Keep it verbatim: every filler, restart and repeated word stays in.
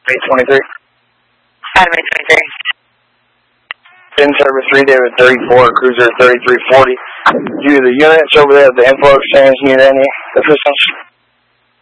eight twenty-three. Adam eight twenty-three. In service three, David thirty-four, cruiser thirty-three forty. You the units over there at the info exchange need any assistance?